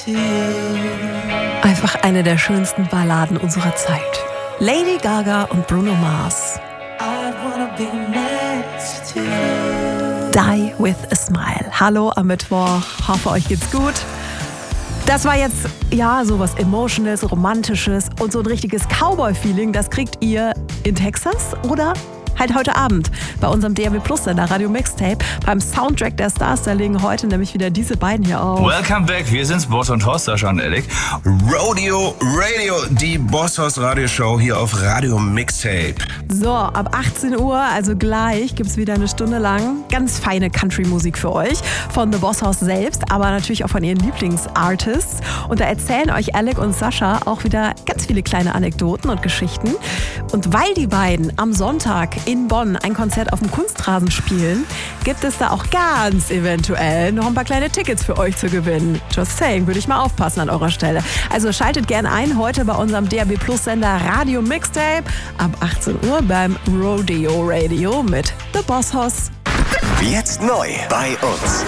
Einfach eine der schönsten Balladen unserer Zeit. Lady Gaga und Bruno Mars. Die with a Smile. Hallo am Mittwoch, hoffe euch geht's gut. Das war jetzt, so was Emotionales, Romantisches und so ein richtiges Cowboy-Feeling, das kriegt ihr in Texas oder halt heute Abend bei unserem DAB Plus Sender Radio Mixtape beim Soundtrack der Stars. Da legen heute nämlich wieder diese beiden hier auf. Welcome back, wir sind's, Boss und Horst, Sascha und Alec. Rodeo Radio, die Boss Horst Radioshow hier auf Radio Mixtape. So, ab 18 Uhr, also gleich, gibt's wieder eine Stunde lang ganz feine Country-Musik für euch. Von The Boss Horst selbst, aber natürlich auch von ihren Lieblingsartists. Und da erzählen euch Alec und Sascha auch wieder ganz viele kleine Anekdoten und Geschichten. Und weil die beiden am Sonntag in Bonn ein Konzert auf dem Kunstrasen spielen, gibt es da auch ganz eventuell noch ein paar kleine Tickets für euch zu gewinnen. Just saying, würde ich mal aufpassen an eurer Stelle. Also schaltet gern ein heute bei unserem DAB Plus Sender Radio Mixtape ab 18 Uhr beim Rodeo Radio mit The Boss Horst. Jetzt neu bei uns.